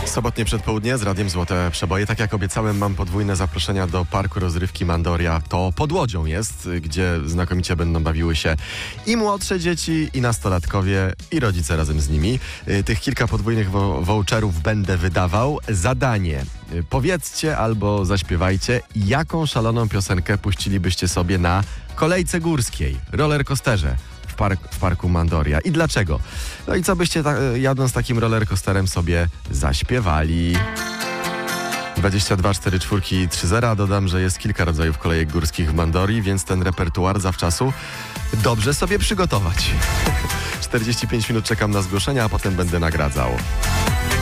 Sobotnie przedpołudnie z Radiem Złote Przeboje. Tak jak obiecałem, mam podwójne zaproszenia do Parku Rozrywki Mandoria. To pod Łodzią jest, gdzie znakomicie będą bawiły się i młodsze dzieci, i nastolatkowie, i rodzice razem z nimi. Tych kilka podwójnych voucherów będę wydawał. Zadanie: powiedzcie albo zaśpiewajcie, jaką szaloną piosenkę puścilibyście sobie na kolejce górskiej, rollercoasterze w Parku Mandoria i dlaczego? No i co byście jadąc takim rollercoasterem sobie zaśpiewali? 22 44 30. Dodam, że jest kilka rodzajów kolejek górskich w Mandorii, więc ten repertuar zawczasu dobrze sobie przygotować. 45 minut czekam na zgłoszenia, a potem będę nagradzał.